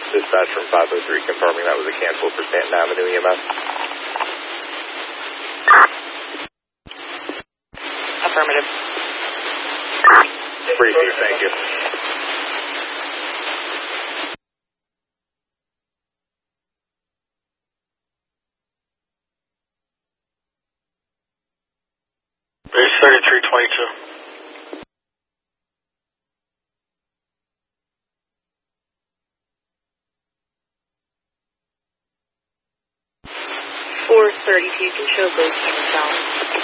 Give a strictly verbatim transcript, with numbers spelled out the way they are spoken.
Dispatch from five oh three confirming that was a cancel for Stanton Avenue E M S. Affirmative. Briefing, thank you. Base thirty-three twenty-two. four thirty-two, you can show both cameras down.